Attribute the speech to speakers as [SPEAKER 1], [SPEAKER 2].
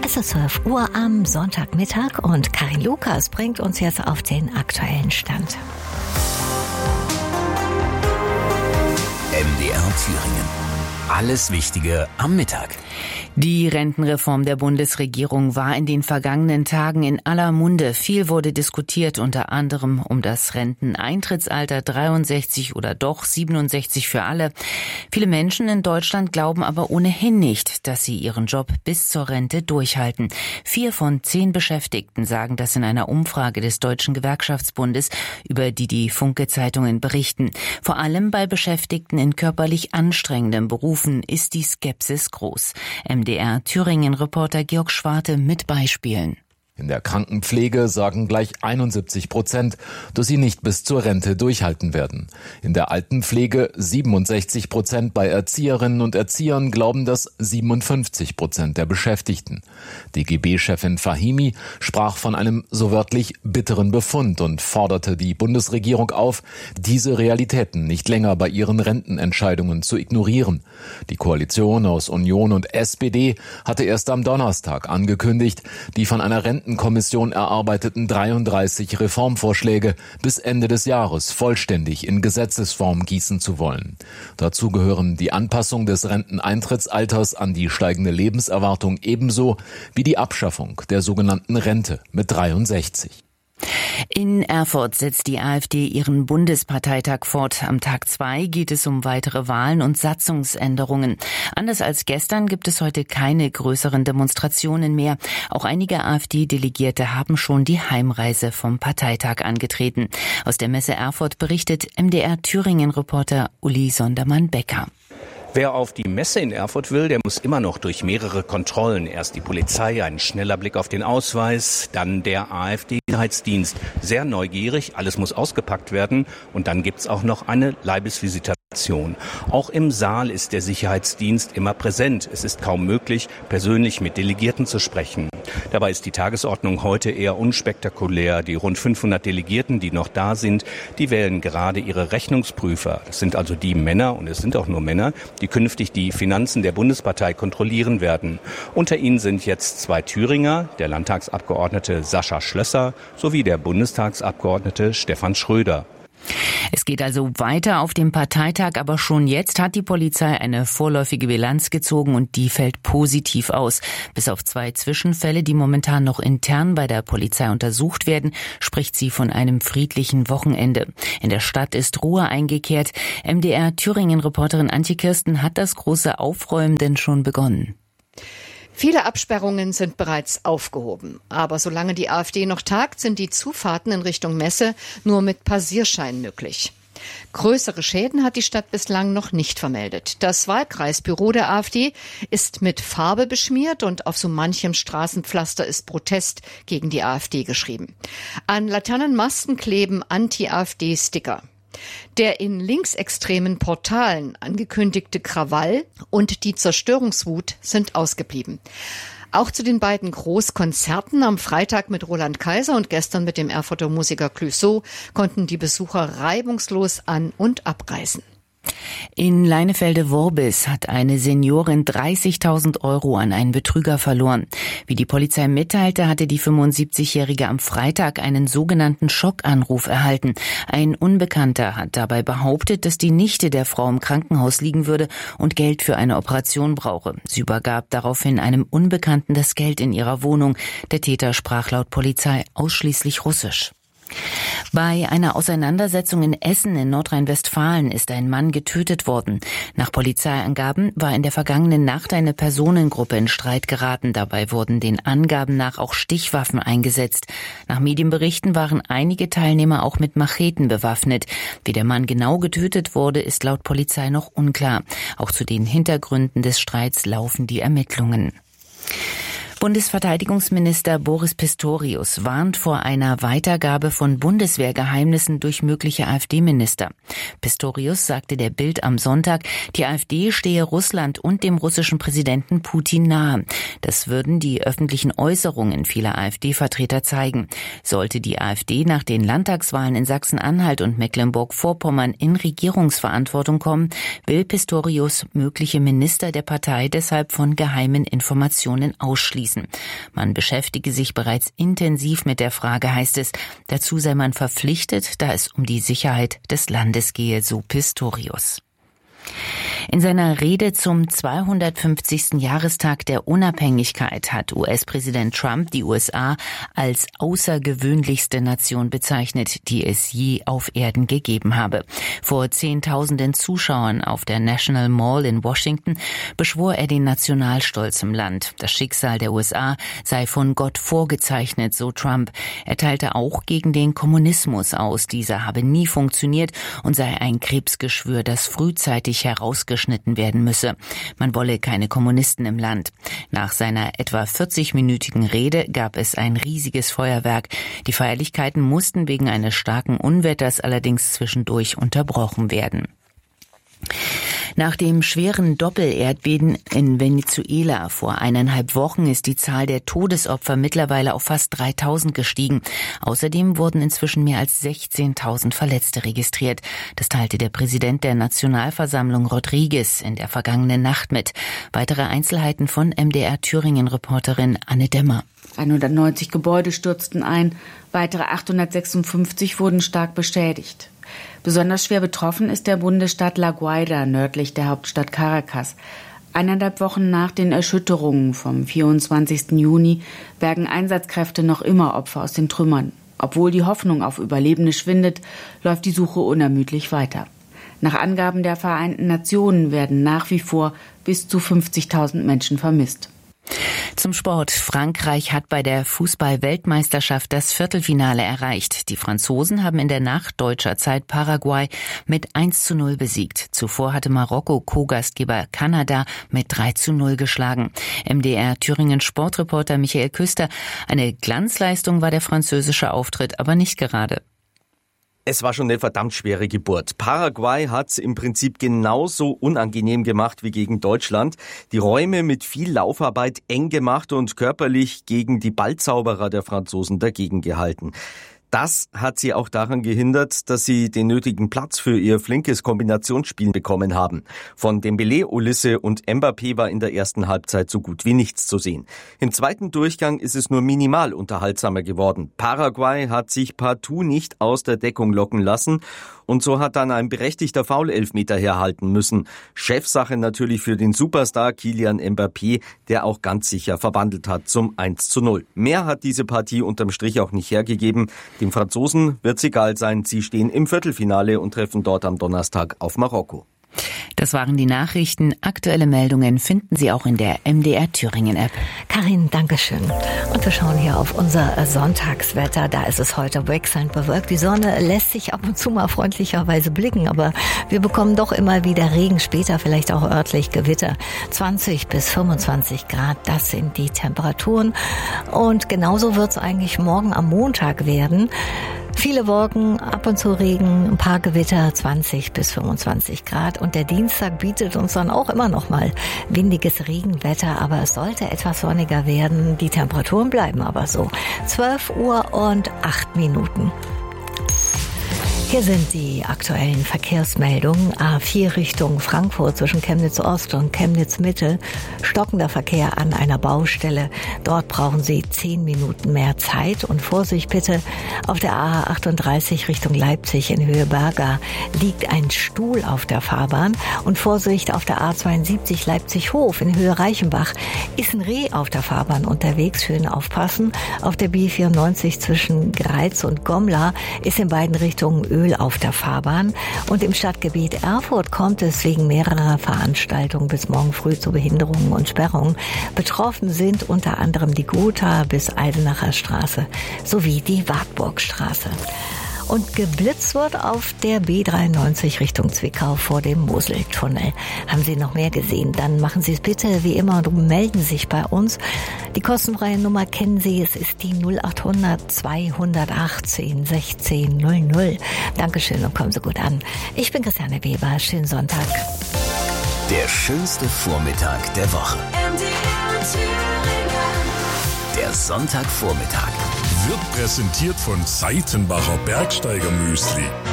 [SPEAKER 1] Es ist 12 Uhr am Sonntagmittag und Karin Lukas bringt uns jetzt auf den aktuellen Stand.
[SPEAKER 2] MDR Thüringen. Alles Wichtige am Mittag.
[SPEAKER 3] Die Rentenreform der Bundesregierung war in den vergangenen Tagen in aller Munde. Viel wurde diskutiert, unter anderem um das Renteneintrittsalter 63 oder doch 67 für alle. Viele Menschen in Deutschland glauben aber ohnehin nicht, dass sie ihren Job bis zur Rente durchhalten. 4 von 10 Beschäftigten sagen das in einer Umfrage des Deutschen Gewerkschaftsbundes, über die Funke-Zeitungen berichten. Vor allem bei Beschäftigten in körperlich anstrengenden Berufen ist die Skepsis groß. MDR Thüringen-Reporter Georg Schwarte mit Beispielen.
[SPEAKER 4] In der Krankenpflege sagen gleich 71%, dass sie nicht bis zur Rente durchhalten werden. In der Altenpflege 67%, bei Erzieherinnen und Erziehern glauben das 57% der Beschäftigten. DGB-Chefin Fahimi sprach von einem so wörtlich bitteren Befund und forderte die Bundesregierung auf, diese Realitäten nicht länger bei ihren Rentenentscheidungen zu ignorieren. Die Koalition aus Union und SPD hatte erst am Donnerstag angekündigt, die von einer Rentenkommission erarbeiteten 33 Reformvorschläge bis Ende des Jahres vollständig in Gesetzesform gießen zu wollen. Dazu gehören die Anpassung des Renteneintrittsalters an die steigende Lebenserwartung ebenso wie die Abschaffung der sogenannten Rente mit 63.
[SPEAKER 3] In Erfurt setzt die AfD ihren Bundesparteitag fort. Am Tag 2 geht es um weitere Wahlen und Satzungsänderungen. Anders als gestern gibt es heute keine größeren Demonstrationen mehr. Auch einige AfD-Delegierte haben schon die Heimreise vom Parteitag angetreten. Aus der Messe Erfurt berichtet MDR Thüringen-Reporter Uli Sondermann-Becker.
[SPEAKER 5] Wer auf die Messe in Erfurt will, der muss immer noch durch mehrere Kontrollen. Erst die Polizei, ein schneller Blick auf den Ausweis, dann der AfD-Sicherheitsdienst. Sehr neugierig, alles muss ausgepackt werden und dann gibt's auch noch eine Leibesvisitation. Auch im Saal ist der Sicherheitsdienst immer präsent. Es ist kaum möglich, persönlich mit Delegierten zu sprechen. Dabei ist die Tagesordnung heute eher unspektakulär. Die rund 500 Delegierten, die noch da sind, die wählen gerade ihre Rechnungsprüfer. Das sind also die Männer, und es sind auch nur Männer, die künftig die Finanzen der Bundespartei kontrollieren werden. Unter ihnen sind jetzt 2 Thüringer, der Landtagsabgeordnete Sascha Schlösser sowie der Bundestagsabgeordnete Stefan Schröder.
[SPEAKER 3] Es geht also weiter auf dem Parteitag, aber schon jetzt hat die Polizei eine vorläufige Bilanz gezogen und die fällt positiv aus. Bis auf 2 Zwischenfälle, die momentan noch intern bei der Polizei untersucht werden, spricht sie von einem friedlichen Wochenende. In der Stadt ist Ruhe eingekehrt. MDR Thüringen-Reporterin Antje Kirsten, hat das große Aufräumen denn schon begonnen?
[SPEAKER 6] Viele Absperrungen sind bereits aufgehoben. Aber solange die AfD noch tagt, sind die Zufahrten in Richtung Messe nur mit Passierschein möglich. Größere Schäden hat die Stadt bislang noch nicht vermeldet. Das Wahlkreisbüro der AfD ist mit Farbe beschmiert und auf so manchem Straßenpflaster ist Protest gegen die AfD geschrieben. An Laternenmasten kleben Anti-AfD-Sticker. Der in linksextremen Portalen angekündigte Krawall und die Zerstörungswut sind ausgeblieben. Auch zu den beiden Großkonzerten am Freitag mit Roland Kaiser und gestern mit dem Erfurter Musiker Clouseau konnten die Besucher reibungslos an- und abreisen.
[SPEAKER 3] In Leinefelde-Worbis hat eine Seniorin 30.000 € an einen Betrüger verloren. Wie die Polizei mitteilte, hatte die 75-Jährige am Freitag einen sogenannten Schockanruf erhalten. Ein Unbekannter hat dabei behauptet, dass die Nichte der Frau im Krankenhaus liegen würde und Geld für eine Operation brauche. Sie übergab daraufhin einem Unbekannten das Geld in ihrer Wohnung. Der Täter sprach laut Polizei ausschließlich Russisch. Bei einer Auseinandersetzung in Essen in Nordrhein-Westfalen ist ein Mann getötet worden. Nach Polizeiangaben war in der vergangenen Nacht eine Personengruppe in Streit geraten. Dabei wurden den Angaben nach auch Stichwaffen eingesetzt. Nach Medienberichten waren einige Teilnehmer auch mit Macheten bewaffnet. Wie der Mann genau getötet wurde, ist laut Polizei noch unklar. Auch zu den Hintergründen des Streits laufen die Ermittlungen. Bundesverteidigungsminister Boris Pistorius warnt vor einer Weitergabe von Bundeswehrgeheimnissen durch mögliche AfD-Minister. Pistorius sagte der Bild am Sonntag, die AfD stehe Russland und dem russischen Präsidenten Putin nahe. Das würden die öffentlichen Äußerungen vieler AfD-Vertreter zeigen. Sollte die AfD nach den Landtagswahlen in Sachsen-Anhalt und Mecklenburg-Vorpommern in Regierungsverantwortung kommen, will Pistorius mögliche Minister der Partei deshalb von geheimen Informationen ausschließen. müssen. Man beschäftige sich bereits intensiv mit der Frage, heißt es. Dazu sei man verpflichtet, da es um die Sicherheit des Landes gehe, so Pistorius. In seiner Rede zum 250. Jahrestag der Unabhängigkeit hat US-Präsident Trump die USA als außergewöhnlichste Nation bezeichnet, die es je auf Erden gegeben habe. Vor Zehntausenden Zuschauern auf der National Mall in Washington beschwor er den Nationalstolz im Land. Das Schicksal der USA sei von Gott vorgezeichnet, so Trump. Er teilte auch gegen den Kommunismus aus. Dieser habe nie funktioniert und sei ein Krebsgeschwür, das frühzeitig herausgeschnitten werden müsse. Man wolle keine Kommunisten im Land. Nach seiner etwa 40-minütigen Rede gab es ein riesiges Feuerwerk. Die Feierlichkeiten mussten wegen eines starken Unwetters allerdings zwischendurch unterbrochen werden. Nach dem schweren Doppelerdbeben in Venezuela vor 1,5 Wochen ist die Zahl der Todesopfer mittlerweile auf fast 3.000 gestiegen. Außerdem wurden inzwischen mehr als 16.000 Verletzte registriert. Das teilte der Präsident der Nationalversammlung Rodriguez in der vergangenen Nacht mit. Weitere Einzelheiten von MDR Thüringen-Reporterin Anne Demmer.
[SPEAKER 7] 190 Gebäude stürzten ein, weitere 856 wurden stark beschädigt. Besonders schwer betroffen ist der Bundesstaat La Guaira, nördlich der Hauptstadt Caracas. 1,5 Wochen nach den Erschütterungen vom 24. Juni bergen Einsatzkräfte noch immer Opfer aus den Trümmern. Obwohl die Hoffnung auf Überlebende schwindet, läuft die Suche unermüdlich weiter. Nach Angaben der Vereinten Nationen werden nach wie vor bis zu 50.000 Menschen vermisst.
[SPEAKER 3] Zum Sport. Frankreich hat bei der Fußball-Weltmeisterschaft das Viertelfinale erreicht. Die Franzosen haben in der Nacht deutscher Zeit Paraguay mit 1:0 besiegt. Zuvor hatte Marokko Co-Gastgeber Kanada mit 3:0 geschlagen. MDR Thüringen Sportreporter Michael Küster. Eine Glanzleistung war der französische Auftritt aber nicht gerade.
[SPEAKER 8] Es war schon eine verdammt schwere Geburt. Paraguay hat's im Prinzip genauso unangenehm gemacht wie gegen Deutschland. Die Räume mit viel Laufarbeit eng gemacht und körperlich gegen die Ballzauberer der Franzosen dagegen gehalten. Das hat sie auch daran gehindert, dass sie den nötigen Platz für ihr flinkes Kombinationsspiel bekommen haben. Von Dembélé, Olise und Mbappé war in der ersten Halbzeit so gut wie nichts zu sehen. Im zweiten Durchgang ist es nur minimal unterhaltsamer geworden. Paraguay hat sich partout nicht aus der Deckung locken lassen und so hat dann ein berechtigter Foul-Elfmeter herhalten müssen. Chefsache natürlich für den Superstar Kylian Mbappé, der auch ganz sicher verwandelt hat zum 1:0. Mehr hat diese Partie unterm Strich auch nicht hergegeben. Den Franzosen wird's egal sein, sie stehen im Viertelfinale und treffen dort am Donnerstag auf Marokko.
[SPEAKER 3] Das waren die Nachrichten. Aktuelle Meldungen finden Sie auch in der MDR Thüringen App.
[SPEAKER 1] Karin, Dankeschön. Und wir schauen hier auf unser Sonntagswetter. Da ist es heute wechselnd bewölkt. Die Sonne lässt sich ab und zu mal freundlicherweise blicken, aber wir bekommen doch immer wieder Regen, später vielleicht auch örtlich Gewitter. 20 bis 25 Grad, das sind die Temperaturen. Und genauso wird es eigentlich morgen am Montag werden. Viele Wolken, ab und zu Regen, ein paar Gewitter, 20 bis 25 Grad. Und der Dienstag bietet uns dann auch immer noch mal windiges Regenwetter, aber es sollte etwas sonniger werden. Die Temperaturen bleiben aber so. 12:08. Hier sind die aktuellen Verkehrsmeldungen. A4 Richtung Frankfurt zwischen Chemnitz Ost und Chemnitz Mitte. Stockender Verkehr an einer Baustelle. Dort brauchen Sie 10 Minuten mehr Zeit. Und Vorsicht bitte, auf der A38 Richtung Leipzig in Höhe Berga liegt ein Stuhl auf der Fahrbahn. Und Vorsicht, auf der A72 Leipzig-Hof in Höhe Reichenbach ist ein Reh auf der Fahrbahn unterwegs. Schön aufpassen. Auf der B94 zwischen Greiz und Gomla ist in beiden Richtungen Öl auf der Fahrbahn. Und im Stadtgebiet Erfurt kommt es wegen mehrerer Veranstaltungen bis morgen früh zu Behinderungen und Sperrungen. Betroffen sind unter anderem die Gotha bis Eisenacher Straße sowie die Wartburgstraße. Und geblitzt wird auf der B93 Richtung Zwickau vor dem Moseltunnel. Haben Sie noch mehr gesehen? Dann machen Sie es bitte wie immer und melden Sie sich bei uns. Die kostenfreie Nummer kennen Sie, es ist die 0800 218 16 00. Dankeschön und kommen Sie gut an. Ich bin Christiane Weber, schönen Sonntag.
[SPEAKER 2] Der schönste Vormittag der Woche. Der Sonntagvormittag.
[SPEAKER 9] Wird präsentiert von Seitenbacher Bergsteiger Müsli.